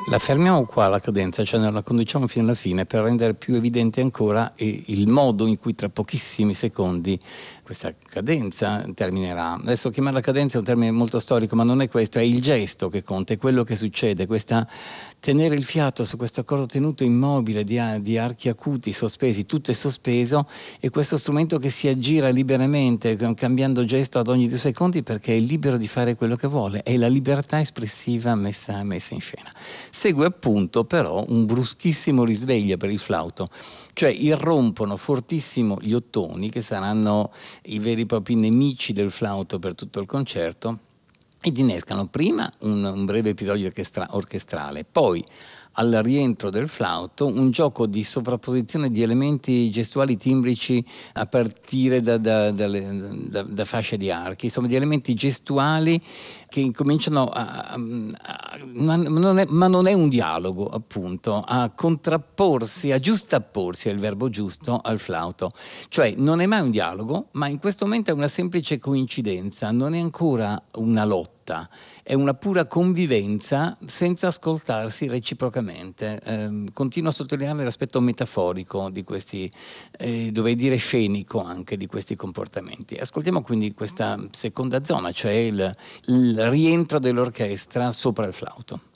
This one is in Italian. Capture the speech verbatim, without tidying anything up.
La fermiamo qua la cadenza, cioè non la conduciamo fino alla fine per rendere più evidente ancora il modo in cui tra pochissimi secondi questa cadenza terminerà. Adesso chiamarla cadenza è un termine molto storico, ma non è questo, è il gesto che conta, è quello che succede, questa tenere il fiato su questo accordo tenuto immobile di, di archi acuti sospesi, tutto è sospeso, e questo strumento che si aggira liberamente cambiando gesto ad ogni due secondi perché è libero di fare quello che vuole, è la libertà espressiva messa, messa in scena. Segue appunto però un bruschissimo risveglio per il flauto, cioè irrompono fortissimo gli ottoni, che saranno i veri e propri nemici del flauto per tutto il concerto, ed innescano prima un, un breve episodio orchestra- orchestrale, poi al rientro del flauto un gioco di sovrapposizione di elementi gestuali timbrici a partire da, da, da, da, da fasce di archi, insomma di elementi gestuali che incominciano a, a, a ma, non è, ma non è un dialogo, appunto, a contrapporsi, a giustapporsi, è il verbo giusto, al flauto. Cioè non è mai un dialogo, ma in questo momento è una semplice coincidenza, non è ancora una lotta, è una pura convivenza senza ascoltarsi reciprocamente. Eh, continuo a sottolineare l'aspetto metaforico di questi, eh, dovrei dire scenico anche, di questi comportamenti. Ascoltiamo quindi questa seconda zona, cioè il, il rientro dell'orchestra sopra il flauto.